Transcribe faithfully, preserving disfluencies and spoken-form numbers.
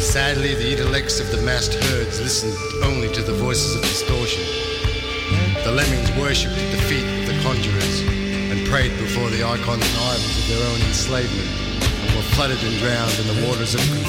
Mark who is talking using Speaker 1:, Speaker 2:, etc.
Speaker 1: Sadly, the intellects of the massed herds listened only to the voices of distortion. The lemmings worshipped at the feet of the conjurers and prayed before the icons and idols of their own enslavement, and were flooded and drowned in the waters of